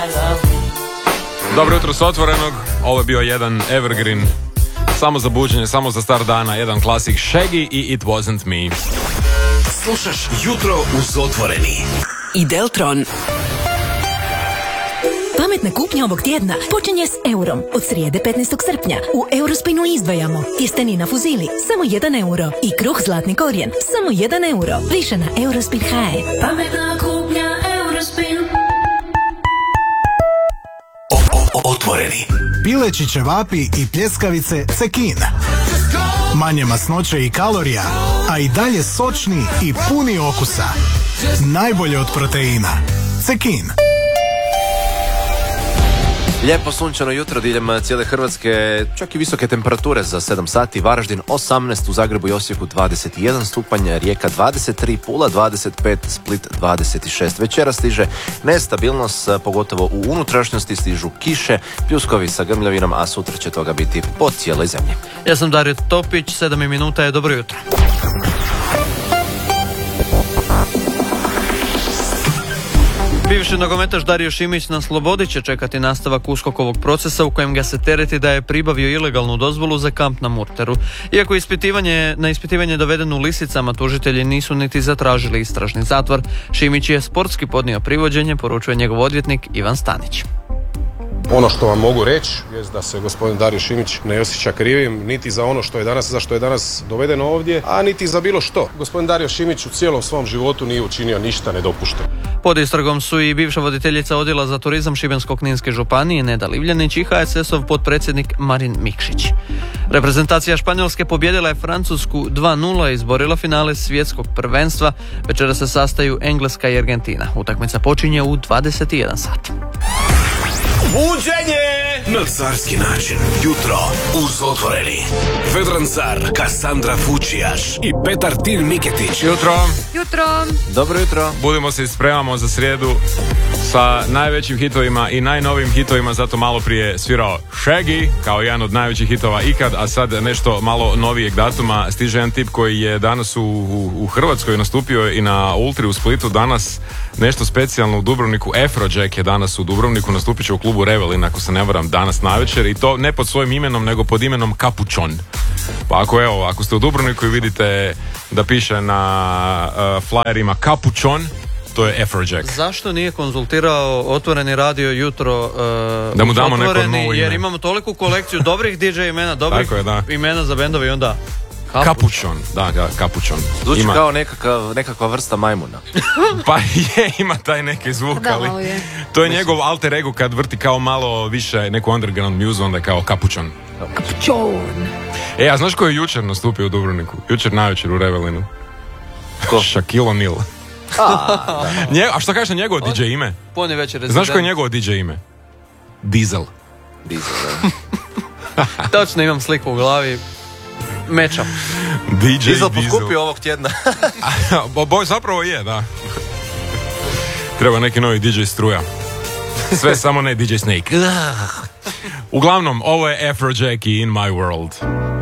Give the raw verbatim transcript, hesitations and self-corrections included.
Dobro jutro s Otvorenog, ovo je bio jedan evergreen, samo za buđenje, samo za star dana, jedan klasik Shaggy i It Wasn't Me. Slušaš Jutro uz Otvoreni. I Deltron. Pametna kupnja ovog tjedna počinje s eurom. Od srijede petnaestog srpnja u Eurospinu izdvajamo tjestenina fuzili samo jedan euro i kruh zlatni korijen samo jedan euro. Više na eurospin punto ha e. Pametna kupnja Eurospin. Otvoreni. Pileći ćevapi i pljeskavice Cekin. Manje masnoće i kalorija, a i dalje sočni i puni okusa. Najbolje od proteina. Cekin. Lijepo sunčano jutro diljem cijele Hrvatske, čak i visoke temperature za sedam sati, Varaždin osamnaest, u Zagrebu i Osijeku dvadeset jedan stupanj, Rijeka dvadeset tri, Pula dvadeset pet, Split dvadeset šest. Večera stiže nestabilnost, pogotovo u unutrašnjosti stižu kiše, pljuskovi sa grmljavinom, a sutra će toga biti po cijeloj zemlji. Ja sam Dario Topić, sedam minuta je, dobro jutro. Bivši nogometaš Dario Šimić na slobodi će čekati nastavak USKOK-ovog procesa u kojem ga se tereti da je pribavio ilegalnu dozvolu za kamp na Murteru. Iako ispitivanje, na ispitivanje doveden u lisicama, tužitelji nisu niti zatražili istražni zatvor. Šimić je sportski podnio privođenje, poručuje njegov odvjetnik Ivan Stanić. Ono što vam mogu reći je da se gospodin Dario Šimić ne osjeća krivim niti za ono što je danas, za što je danas doveden ovdje, a niti za bilo što. Gospodin Dario Šimić u cijelom svom životu nije učinio ništa nedopušteno. Pod istragom su i bivša voditeljica odjela za turizam Šibensko-kninske županije Neda Livljanić i ha es es-ov potpredsjednik Marin Mikšić. Reprezentacija Španjolske pobjedila je Francusku dva nula i izborila finale svjetskog prvenstva. Večera se sastaju Engleska i Argentina. Utakmica počinje u dvadeset jedan sat. Buđenje na carski način. Jutro uz Otvoreni. Vedran Car, Kassandra Fučijaš i Petar Tin Miketić. Jutro. Jutro. Dobro jutro. Budimo se i spremamo za srijedu sa najvećim hitovima i najnovijim hitovima, zato malo prije svirao Shaggy kao jedan od najvećih hitova ikad, a sad nešto malo novijeg datuma. Stiže jedan tip koji je danas u, u, u Hrvatskoj nastupio i na Ultri u Splitu, danas nešto specijalno u Dubrovniku. Afrojack je danas u Dubrovniku, nastupit će u klubu Revelin, ako se ne varam, danas navečer, i to ne pod svojim imenom, nego pod imenom Capuchon. Pa ako evo, ako ste u Dubrovniku i vidite da piše na uh, flyerima Capuchon, to je Afrojack. Zašto nije konzultirao Otvoreni radio jutro uh, da mu damo neko novo ime? Jer imamo toliku kolekciju dobrih di džej imena, dobrih je, da. imena za bendove i onda Capuchon, da, da, Capuchon. Zvuči ima... kao nekakav, nekakva vrsta majmuna. Pa je, ima taj neki zvuk, da, ali je. to je njegov alter ego kad vrti kao malo više neku underground muzu, onda je kao Capuchon. Capuchon. E, a znaš ko je jučer nastupio u Dubrovniku? Jučer navečer u Revelinu. Ko? Shaquille O'Neal. A, Nje, a što kažeš na njegovo di džej ime? Pone večer. Znaš ko je njegovo di džej ime? Diesel. Diesel, da. Točno imam sliku u glavi. Mečam. di džej Diesel Diesel. poskupio ovog tjedna. Boj zapravo je, da. Treba neki novi di džej struja. Sve samo ne di džej Snake. Uglavnom, ovo je Afrojack i In My World.